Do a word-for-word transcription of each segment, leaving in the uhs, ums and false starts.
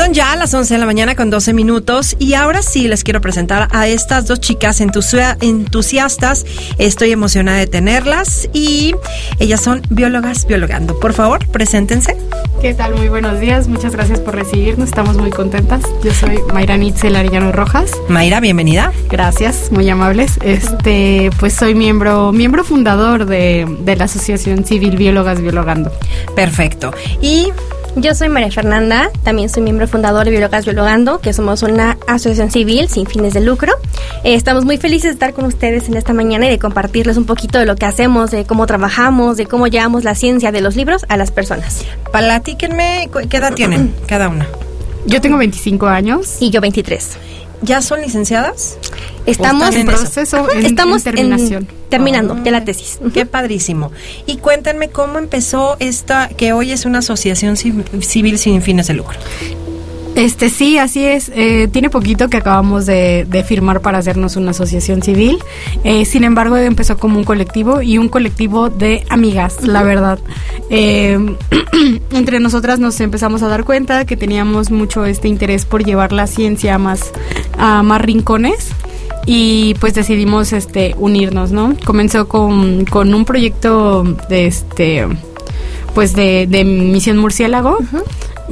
Son ya las once de la mañana con doce minutos y ahora sí les quiero presentar a estas dos chicas entusi- entusiastas. Estoy emocionada de tenerlas y ellas son biólogas biologando. Por favor, preséntense. ¿Qué tal? Muy buenos días. Muchas gracias por recibirnos. Estamos muy contentas. Yo soy Mayra Nitzel Arellano Rojas. Mayra, bienvenida. Gracias, muy amables. Este, pues soy miembro miembro fundador de, de la Asociación Civil Biólogas Biologando. Perfecto. Y yo soy María Fernanda, también soy miembro fundador de Biólogas Biologando, que somos una asociación civil sin fines de lucro. Eh, estamos muy felices de estar con ustedes en esta mañana y de compartirles un poquito de lo que hacemos, de cómo trabajamos, de cómo llevamos la ciencia de los libros a las personas. Platíquenme, ¿qué edad tienen cada una? Yo tengo veinticinco años. Y yo veintitrés. ¿Ya son licenciadas? Estamos en proceso, en, estamos en terminación. En, terminando oh, de la tesis. Qué padrísimo. Y cuéntenme cómo empezó esta, que hoy es una asociación civil sin fines de lucro. Este sí, así es. Eh, tiene poquito que acabamos de, de firmar para hacernos una asociación civil. Eh, sin embargo, empezó como un colectivo y un colectivo de amigas, la verdad. Eh, entre nosotras nos empezamos a dar cuenta que teníamos mucho este interés por llevar la ciencia a más, a más rincones. Y pues decidimos este unirnos, ¿no? Comenzó con, con un proyecto de este pues de, de Misión Murciélago. Uh-huh.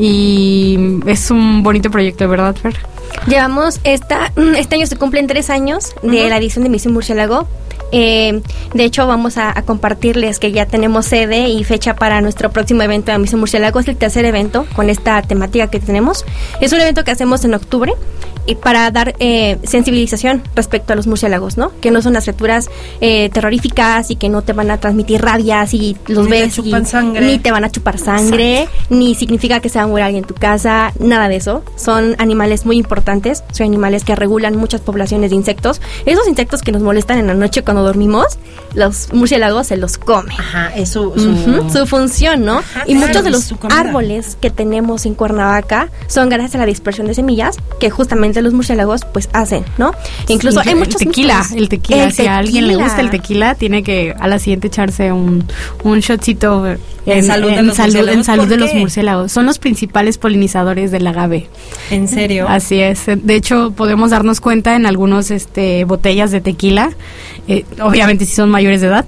Y es un bonito proyecto, ¿verdad, Fer? Llevamos esta, este año se cumplen tres años de uh-huh. la edición de Misión Murciélago. Eh, de hecho, vamos a, a compartirles que ya tenemos sede y fecha para nuestro próximo evento de Misión Murciélago. Es el tercer evento con esta temática que tenemos. Es un evento que hacemos en octubre y para dar eh, sensibilización respecto a los murciélagos, ¿no? Que no son las criaturas eh, terroríficas y que no te van a transmitir rabias y los ni ves te chupan y, sangre. Ni te van a chupar sangre, exacto. Ni significa que se va a morir alguien en tu casa, nada de eso. Son animales muy importantes, son animales que regulan muchas poblaciones de insectos. Esos insectos que nos molestan en la noche cuando dormimos, los murciélagos se los comen. Ajá, es su, su... Uh-huh, su función, ¿no? Ajá, y claro, muchos de los árboles que tenemos en Cuernavaca son gracias a la dispersión de semillas que justamente los murciélagos pues hacen, ¿no? Incluso sí, hay muchos el tequila, mitos. el tequila, el si a alguien tequila. le gusta el tequila, tiene que a la siguiente echarse un, un shotcito en, en salud, en, de, los salud, en salud de qué? los murciélagos. Son los principales polinizadores del agave. ¿En serio? Así es. De hecho, podemos darnos cuenta en algunos este botellas de tequila, eh, obviamente si son mayores de edad,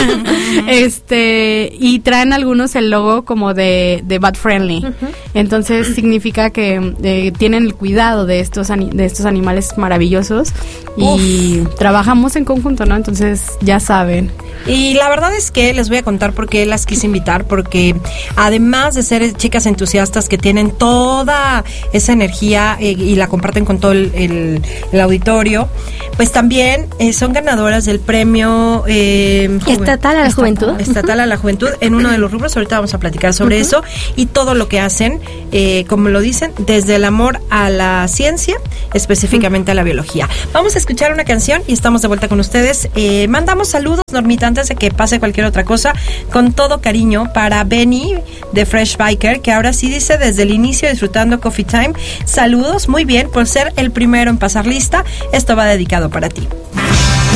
este y traen algunos el logo como de, de Bat Friendly. Uh-huh. Entonces significa que eh, tienen el cuidado de estos ani- de estos animales maravillosos y Uf. trabajamos en conjunto, ¿no? Entonces ya saben. Y la verdad es que les voy a contar por qué las quise invitar, porque además de ser chicas entusiastas que tienen toda esa energía eh, y la comparten con todo el, el, el auditorio, pues también eh, son ganadoras del premio eh, estatal a la estatal, juventud. Estatal a la juventud en uno de los rubros. Ahorita vamos a platicar sobre uh-huh. eso y todo lo que hacen, eh, como lo dicen, desde el amor a la ciencia, específicamente uh-huh. a la biología. Vamos a escuchar una canción y estamos de vuelta con ustedes. Eh, mandamos saludos, Normita, antes de que pase cualquier otra cosa, con todo cariño para Benny de Fresh Biker, que ahora sí dice desde el inicio disfrutando Coffee Time. Saludos, muy bien, por ser el primero en pasar lista. Esto va dedicado para ti.